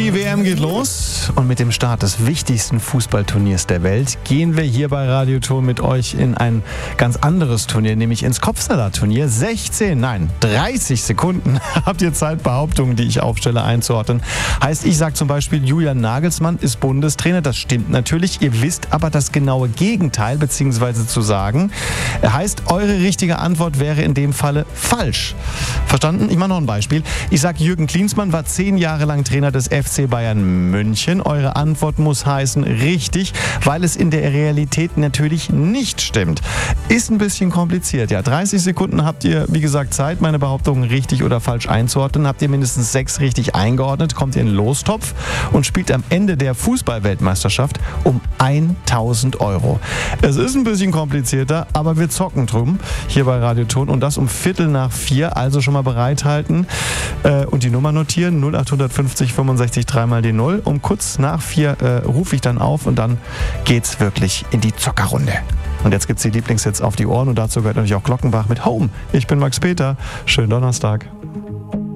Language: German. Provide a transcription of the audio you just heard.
Die WM geht los und mit dem Start des wichtigsten Fußballturniers der Welt gehen wir hier bei Radio Ton mit euch in ein ganz anderes Turnier, nämlich ins Kopfsalat-Turnier. 30 Sekunden habt ihr Zeit, Behauptungen, die ich aufstelle, einzuordnen. Heißt, ich sage zum Beispiel, Julian Nagelsmann ist Bundestrainer. Das stimmt natürlich. Ihr wisst aber das genaue Gegenteil, beziehungsweise zu sagen. Heißt, eure richtige Antwort wäre in dem Falle falsch. Verstanden? Ich mache noch ein Beispiel. Ich sage, Jürgen Klinsmann war 10 Jahre lang Trainer des FC Bayern München. Eure Antwort muss heißen richtig, weil es in der Realität natürlich nicht stimmt. Ist ein bisschen kompliziert. Ja, 30 Sekunden habt ihr, wie gesagt, Zeit, meine Behauptungen richtig oder falsch einzuordnen. Habt ihr mindestens 6 richtig eingeordnet, kommt ihr in den Lostopf und spielt am Ende der Fußball-Weltmeisterschaft um 1.000 €. Es ist ein bisschen komplizierter, aber wir zocken drum hier bei Radio Ton und das um 3:15. Also schon mal bereithalten und die Nummer notieren. 0850 65 3 die 0. Um kurz nach 4 rufe ich dann auf und dann geht's wirklich in die Zockerrunde. Und jetzt gibt's die Lieblingshits auf die Ohren und dazu gehört natürlich auch Glockenbach mit Home. Ich bin Max Peter. Schönen Donnerstag.